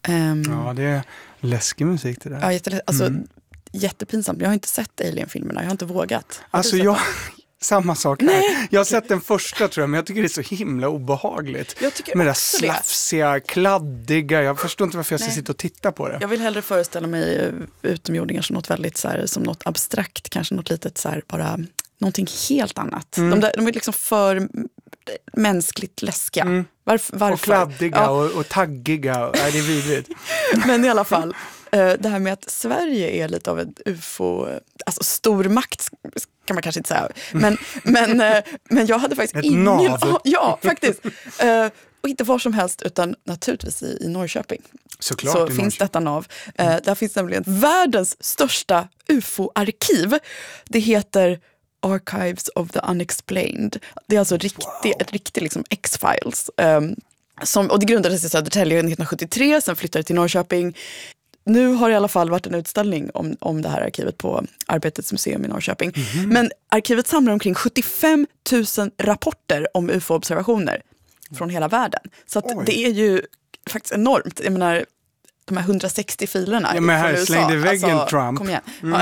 Ja, det är läskig musik det där. Ja, jättepinsamt. Jag har inte sett Alien-filmerna, jag har inte vågat. Alltså samma sak här. Nej. Jag har sett den första tror jag, men jag tycker det är så himla obehagligt. Jag tycker med det där slafsiga, kladdiga. Jag förstår inte varför jag ska sitta och titta på det. Jag vill hellre föreställa mig utomjordingar som något väldigt så här, som något abstrakt, kanske något litet så här, bara någonting helt annat. De är liksom för mänskligt läskiga. Varför? Och kladdiga och taggiga. Nej, det är vidrigt. Men i alla fall, det här med att Sverige är lite av en UFO, alltså stormakt kan man kanske inte säga. Men jag hade faktiskt Ja, faktiskt. Och inte var som helst, utan naturligtvis i Norrköping. Såklart, så finns detta nav. Där finns nämligen världens största UFO-arkiv. Det heter Archives of the Unexplained. Det är alltså ett riktigt liksom X-Files. Och det grundades i Södertälje 1973, sen flyttade det till Norrköping. Nu har det i alla fall varit en utställning om det här arkivet på Arbetets museum i Norrköping. Men arkivet samlar omkring 75 000 rapporter om UFO-observationer från hela världen. Så att det är ju faktiskt enormt. Jag menar, de här 160 filerna från USA. Slängde väggen Trump. Kom igen.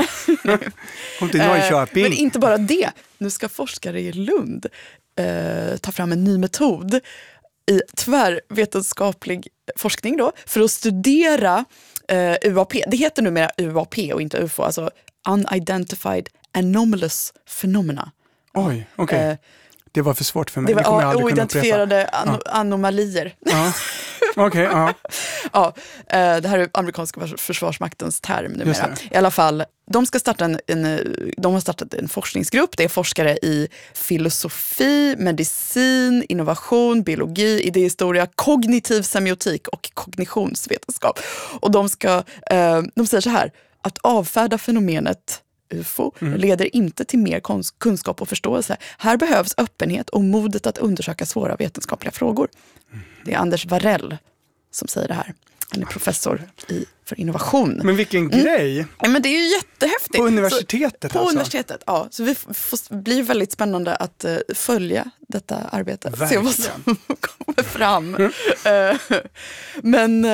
Kom till Norrköping. Men inte bara det. Nu ska forskare i Lund ta fram en ny metod i tvärvetenskaplig forskning då, för att studera UAP. Det heter numera UAP och inte UFO, alltså Unidentified Anomalous Phenomena. Oj, okej. Det var för svårt för mig. Det var oidentifierade anomalier. Ja. Okej, ja. Ja, det här är amerikanska försvarsmaktens term numera. I alla fall, de har startat en forskningsgrupp. Det är forskare i filosofi, medicin, innovation, biologi, idéhistoria, kognitiv semiotik och kognitionsvetenskap. Och de säger så här, att avfärda fenomenet UFO leder inte till mer kunskap och förståelse. Här behövs öppenhet och modet att undersöka svåra vetenskapliga frågor. Det är Anders Varell som säger det här. Han är professor för innovation. Men vilken grej! Ja, men det är ju jättehäftigt. På universitetet På universitetet, ja. Så det blir väldigt spännande att följa detta arbete. Verkligen. Se vad som kommer fram. Men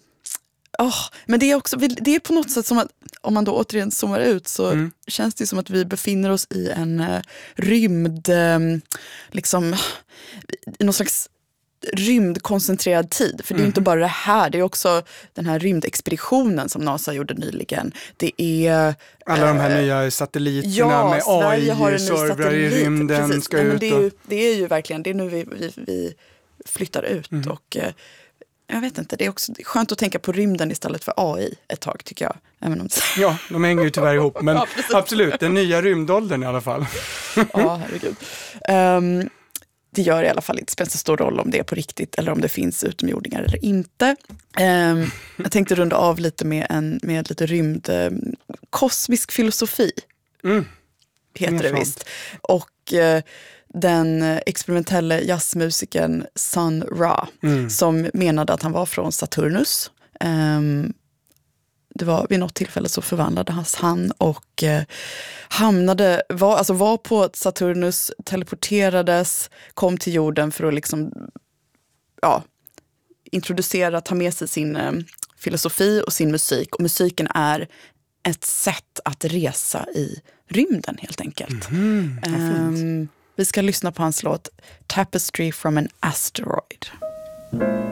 det är också, det är på något sätt som att om man då återigen zoomar ut så känns det som att vi befinner oss i en rymd, liksom i någon slags rymdkoncentrerad tid. För det är inte bara det här, det är också den här rymdexpeditionen som NASA gjorde nyligen. Det är alla de här nya satelliterna med AI-servrar i rymden. Precis. Det är ju verkligen, det är nu vi flyttar ut och jag vet inte, det är också skönt att tänka på rymden istället för AI ett tag tycker jag. Även om ja, de hänger ju tyvärr ihop, men absolut, den nya rymdåldern i alla fall. Ja, herregud. Det gör i alla fall inte så stor roll om det är på riktigt eller om det finns utomjordingar eller inte. Jag tänkte runda av lite med lite rymd, kosmisk filosofi heter det visst. Och den experimentella jazzmusikern Sun Ra som menade att han var från Saturnus. Det var vid något tillfälle så förvandlades han och var på Saturnus, teleporterades, kom till jorden för att liksom ta med sig sin filosofi och sin musik. Och musiken är ett sätt att resa i rymden helt enkelt. Vi ska lyssna på hans låt Tapestry from an Asteroid.